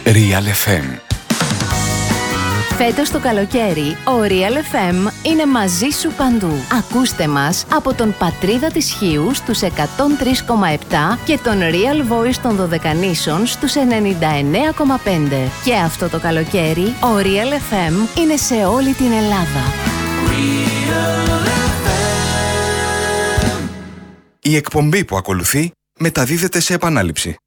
Real FM. Φέτος το καλοκαίρι, ο Real FM είναι μαζί σου παντού. Ακούστε μας από τον Πατρίδα της Χίου στους 103,7 και τον Real Voice των Δωδεκανήσων στους 99,5. Και αυτό το καλοκαίρι, ο Real FM είναι σε όλη την Ελλάδα. Η εκπομπή που ακολουθεί μεταδίδεται σε επανάληψη.